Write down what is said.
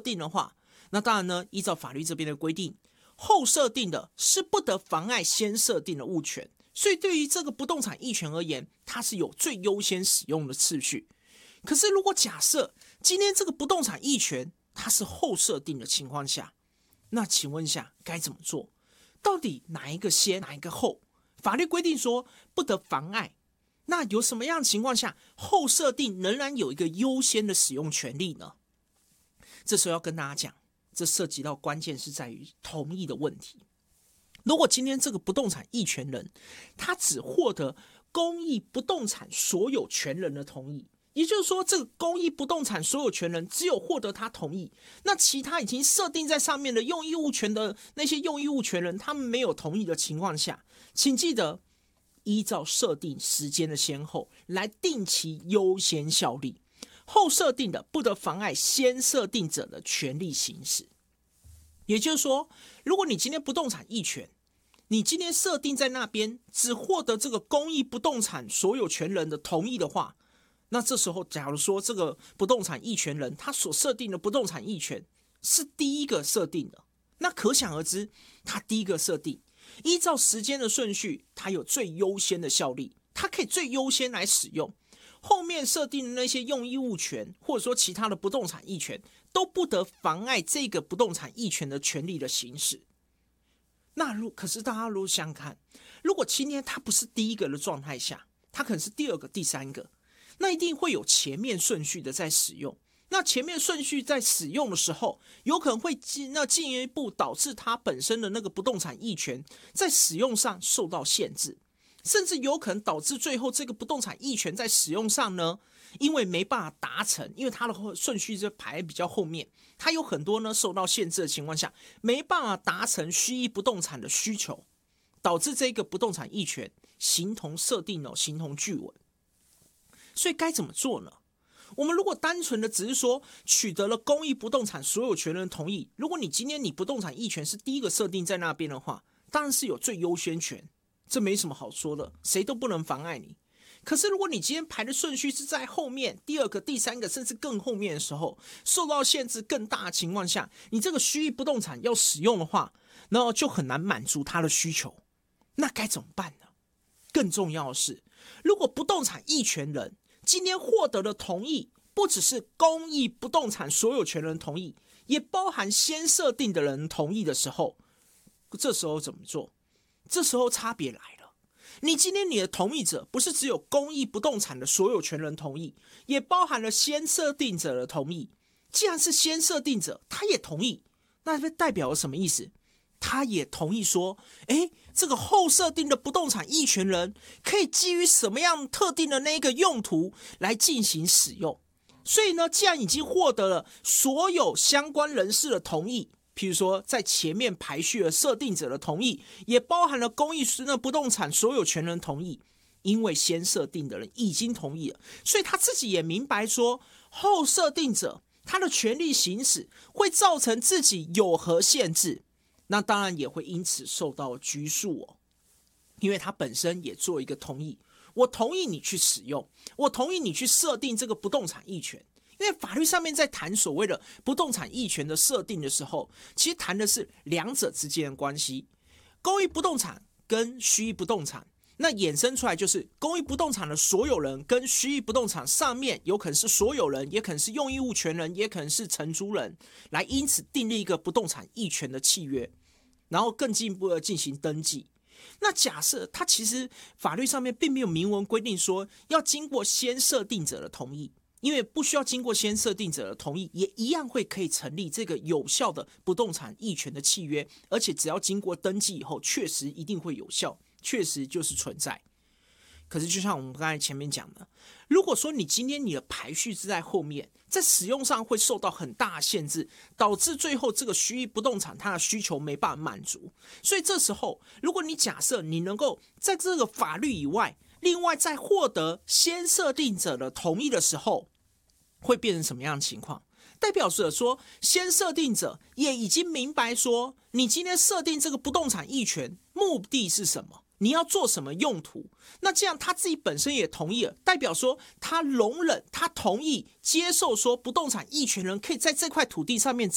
定的话，那当然呢，依照法律这边的规定，后设定的是不得妨碍先设定的物权，所以对于这个不动产役权而言，它是有最优先使用的次序。可是如果假设今天这个不动产役权它是后设定的情况下，那请问一下该怎么做？到底哪一个先，哪一个后？法律规定说不得妨碍，那有什么样的情况下后设定仍然有一个优先的使用权利呢？这时候要跟大家讲，这涉及到关键是在于同意的问题。如果今天这个不动产役权人他只获得公益不动产所有权人的同意，也就是说这个公益不动产所有权人只有获得他同意，那其他已经设定在上面的用益物权的那些用益物权人他们没有同意的情况下，请记得依照设定时间的先后来定其优先效力，后设定的不得妨碍先设定者的权利行使。也就是说，如果你今天不动产役权，你今天设定在那边只获得这个公益不动产所有权人的同意的话，那这时候假如说这个不动产役权人他所设定的不动产役权是第一个设定的，那可想而知他第一个设定依照时间的顺序，他有最优先的效力，他可以最优先来使用。后面设定的那些用益物权或者说其他的不动产役权都不得妨碍这个不动产役权的权利的行使。那可是大家如果想想看，如果今天他不是第一个的状态下，他可能是第二个第三个，那一定会有前面顺序的在使用。那前面顺序在使用的时候，有可能会进一步导致它本身的那个不动产役权在使用上受到限制，甚至有可能导致最后这个不动产役权在使用上呢，因为没办法达成，因为它的顺序就排比较后面，它有很多呢受到限制的情况下，没办法达成虚役不动产的需求，导致这个不动产役权形同设定形同具文。所以该怎么做呢？我们如果单纯的只是说取得了公益不动产所有权人同意，如果你今天你不动产役权是第一个设定在那边的话，当然是有最优先权，这没什么好说的，谁都不能妨碍你。可是如果你今天排的顺序是在后面第二个第三个甚至更后面的时候，受到限制更大的情况下，你这个虚役不动产要使用的话，然后就很难满足他的需求，那该怎么办呢？更重要的是，如果不动产役权人今天获得的同意不只是公益不动产所有权人同意，也包含先设定的人同意的时候，这时候怎么做？这时候差别来了，你今天你的同意者不是只有公益不动产的所有权人同意，也包含了先设定者的同意。既然是先设定者他也同意，那代表了什么意思？他也同意说，这个后设定的不动产役权人可以基于什么样特定的那个用途来进行使用。所以呢，既然已经获得了所有相关人士的同意，譬如说在前面排序了设定者的同意，也包含了公益不动产所有权人同意，因为先设定的人已经同意了，所以他自己也明白说，后设定者他的权利行使会造成自己有何限制，那当然也会因此受到拘束哦，因为他本身也做一个同意，我同意你去使用，我同意你去设定这个不动产役权。因为法律上面在谈所谓的不动产役权的设定的时候，其实谈的是两者之间的关系，公益不动产跟虚役不动产，那衍生出来就是公益不动产的所有人跟虚役不动产上面有可能是所有人，也可能是用益物权人，也可能是承租人，来因此订立一个不动产役权的契约，然后更进一步的进行登记。那假设他其实法律上面并没有明文规定说要经过先设定者的同意，因为不需要经过先设定者的同意，也一样会可以成立这个有效的不动产役权的契约，而且只要经过登记以后，确实一定会有效，确实就是存在。可是就像我们刚才前面讲的，如果说你今天你的排序是在后面，在使用上会受到很大的限制，导致最后这个虚役不动产它的需求没办法满足，所以这时候如果你假设你能够在这个法律以外，另外在获得先设定者的同意的时候，会变成什么样的情况？代表着说，先设定者也已经明白说，你今天设定这个不动产役权目的是什么，你要做什么用途，那这样他自己本身也同意了，代表说他容忍，他同意接受说不动产役权人可以在这块土地上面